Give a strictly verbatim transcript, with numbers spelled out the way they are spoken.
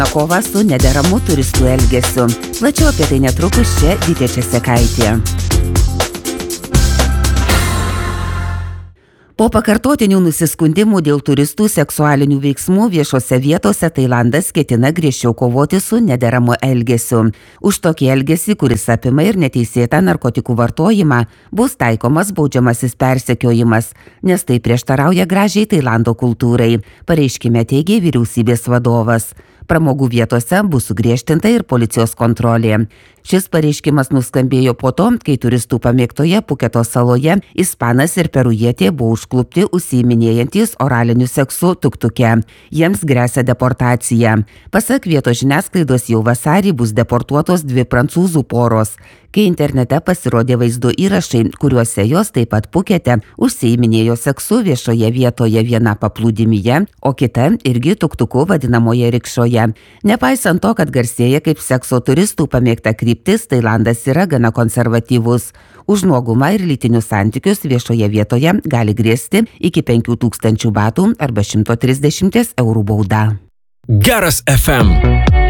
Kova su nederamu turistų elgesiu. Plačiau apie tai netrukus čia Vytė Česekaitė. Po pakartotinių nusiskundimų dėl turistų seksualinių veiksmų viešose vietose Tailandas ketina griežčiau kovoti su nederamu elgesiu. Už tokį elgesį, kuris apima ir neteisėtą narkotikų vartojimą, bus taikomas baudžiamasis persekiojimas, nes tai prieštarauja gražiai Tailando kultūrai, pareiškime teigė vyriausybės vadovas. Pramogų vietose bus sugriežtinta ir policijos kontrolė. Šis pareiškimas nuskambėjo po to, kai turistų pamėgtoje Puketo saloje ispanas ir perujietė buvo užklupti užsiiminėjantys oraliniu seksu tuktuke. Jiems gresia deportacija. Pasak vietos žiniasklaidos jau vasarį bus deportuotos dvi prancūzų poros, kai internete pasirodė vaizdo įrašai, kuriuose jos taip pat Pukete užsiiminėjo seksu viešoje vietoje, viena paplūdimyje, o kita irgi tuktuku vadinamoje rikšoje. Nepaisant to, kad garsėja kaip sekso turistų pamėgta kryptis, Tailandas yra gana konservatyvus. Už nuogumą ir lytinius santykius viešoje vietoje gali grėsti iki penkių tūkstančių batų arba šimto trisdešimties eurų bauda. Geras F M.